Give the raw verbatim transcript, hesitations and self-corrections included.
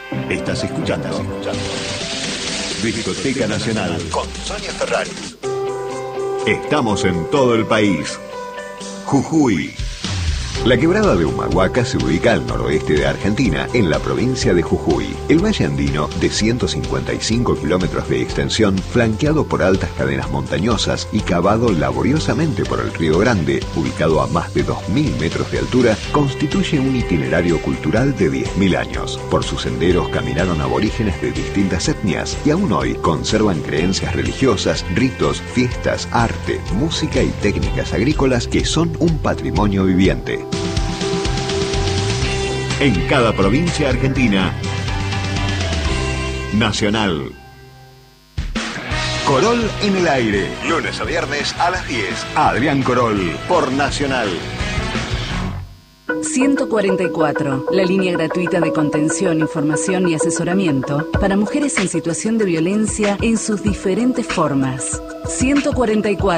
Estás escuchando, Estás escuchando. Discoteca Nacional con Sonia Ferrari. Estamos en todo el país. Jujuy. La quebrada de Humahuaca se ubica al noroeste de Argentina, en la provincia de Jujuy. El valle andino, de ciento cincuenta y cinco kilómetros de extensión, flanqueado por altas cadenas montañosas y cavado laboriosamente por el Río Grande, ubicado a más de dos mil metros de altura, constituye un itinerario cultural de diez mil años. Por sus senderos caminaron aborígenes de distintas etnias y aún hoy conservan creencias religiosas, ritos, fiestas, arte, música y técnicas agrícolas que son un patrimonio viviente. En cada provincia argentina, Nacional. Corol en el aire, lunes a viernes a las diez. Adrián Corol, por Nacional. ciento cuarenta y cuatro, la línea gratuita de contención, información y asesoramiento para mujeres en situación de violencia en sus diferentes formas. ciento cuarenta y cuatro.